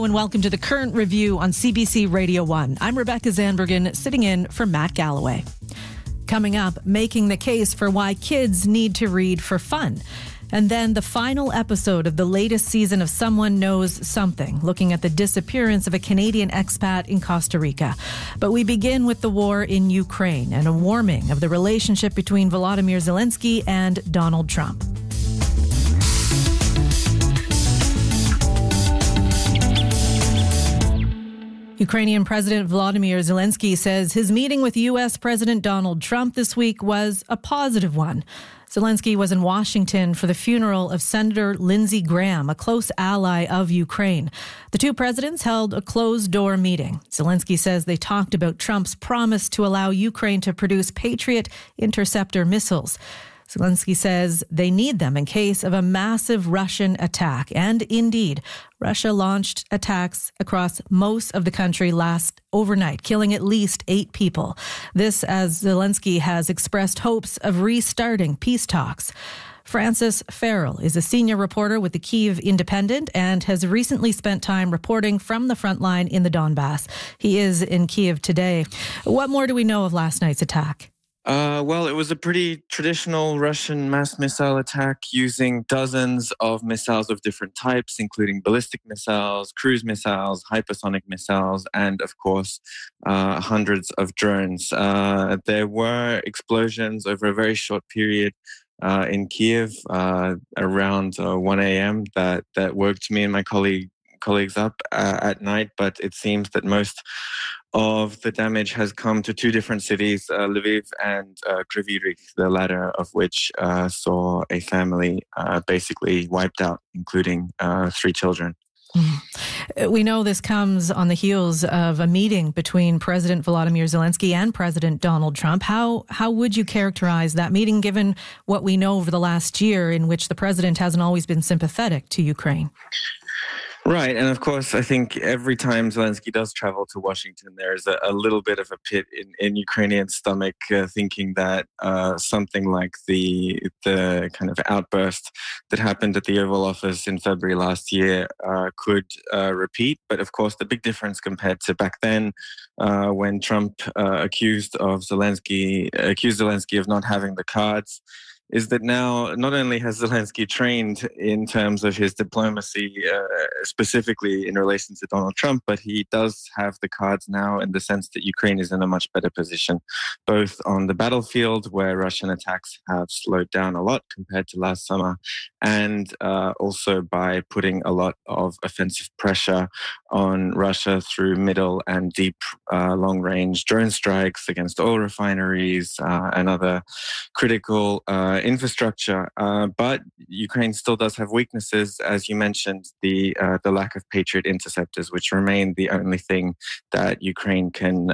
Hello and welcome to the Current Review on CBC Radio 1. I'm Rebecca Zandbergen, sitting in for Matt Galloway. Coming up, making the case for why kids need to read for fun. And then the final episode of the latest season of Someone Knows Something, looking at the disappearance of a Canadian expat in Costa Rica. But we begin with the war in Ukraine and a warming of the relationship between Volodymyr Zelensky and Donald Trump. Ukrainian President Volodymyr Zelensky says his meeting with U.S. President Donald Trump this week was a positive one. Zelensky was in Washington for the funeral of Senator Lindsey Graham, a close ally of Ukraine. The two presidents held a closed-door meeting. Zelensky says they talked about Trump's promise to allow Ukraine to produce Patriot interceptor missiles. Zelensky says they need them in case of a massive Russian attack. And indeed, Russia launched attacks across most of the country last overnight, killing at least 8 people. This as Zelensky has expressed hopes of restarting peace talks. Francis Farrell is a senior reporter with the Kyiv Independent and has recently spent time reporting from the front line in the Donbass. He is in Kyiv today. What more do we know of last night's attack? Well, it was a pretty traditional Russian mass missile attack using dozens of missiles of different types, including ballistic missiles, cruise missiles, hypersonic missiles, and, of course, hundreds of drones. There were explosions over a very short period in Kyiv around 1 a.m. that woke me and my colleagues up at night, but it seems that most of the damage has come to 2 different cities, Lviv and Kryvyi Rih, the latter of which saw a family basically wiped out, including 3 children. We know this comes on the heels of a meeting between President Volodymyr Zelensky and President Donald Trump. How would you characterize that meeting, given what we know over the last year in which the president hasn't always been sympathetic to Ukraine? Right. And of course, I think every time Zelensky does travel to Washington, there's a little bit of a pit in Ukrainian stomach, thinking that something like the kind of outburst that happened at the Oval Office in February last year could repeat. But of course, the big difference compared to back then, when Trump accused Zelensky of not having the cards, is that now not only has Zelensky trained in terms of his diplomacy, specifically in relation to Donald Trump, but he does have the cards now in the sense that Ukraine is in a much better position, both on the battlefield, where Russian attacks have slowed down a lot compared to last summer, and also by putting a lot of offensive pressure on Russia through middle and deep long-range drone strikes against oil refineries and other critical infrastructure, but Ukraine still does have weaknesses, as you mentioned, the lack of Patriot interceptors, which remain the only thing that Ukraine can